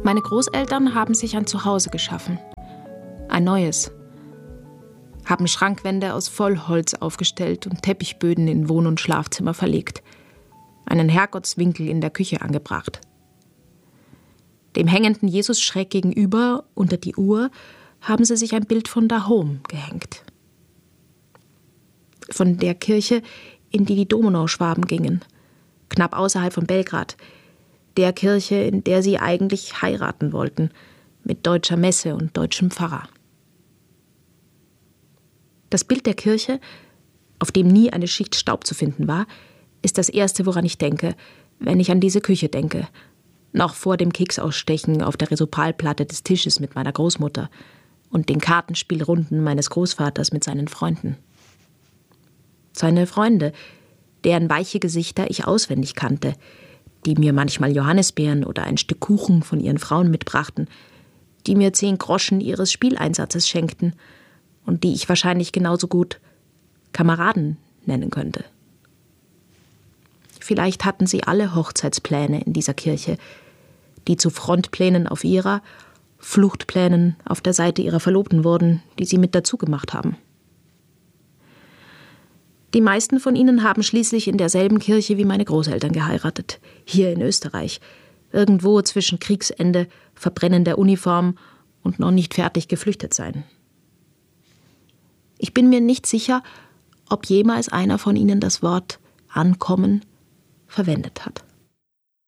Meine Großeltern haben sich ein Zuhause geschaffen. Ein neues. Haben Schrankwände aus Vollholz aufgestellt und Teppichböden in Wohn- und Schlafzimmer verlegt. Einen Herrgottswinkel in der Küche angebracht. Dem hängenden Jesus schräg gegenüber, unter die Uhr, haben sie sich ein Bild von Dahom gehängt. Von der Kirche, in die die Donauschwaben gingen, knapp außerhalb von Belgrad. Der Kirche, in der sie eigentlich heiraten wollten, mit deutscher Messe und deutschem Pfarrer. Das Bild der Kirche, auf dem nie eine Schicht Staub zu finden war, ist das Erste, woran ich denke, wenn ich an diese Küche denke. Noch vor dem Keksausstechen auf der Resopalplatte des Tisches mit meiner Großmutter und den Kartenspielrunden meines Großvaters mit seinen Freunden. Seine Freunde, deren weiche Gesichter ich auswendig kannte, die mir manchmal Johannisbeeren oder ein Stück Kuchen von ihren Frauen mitbrachten, die mir 10 Groschen ihres Spieleinsatzes schenkten und die ich wahrscheinlich genauso gut Kameraden nennen könnte. Vielleicht hatten sie alle Hochzeitspläne in dieser Kirche, die zu Frontplänen auf ihrer, Fluchtplänen auf der Seite ihrer Verlobten wurden, die sie mit dazu gemacht haben. Die meisten von ihnen haben schließlich in derselben Kirche wie meine Großeltern geheiratet, hier in Österreich, irgendwo zwischen Kriegsende, Verbrennen der Uniform und noch nicht fertig geflüchtet sein. Ich bin mir nicht sicher, ob jemals einer von ihnen das Wort »ankommen« verwendet hat.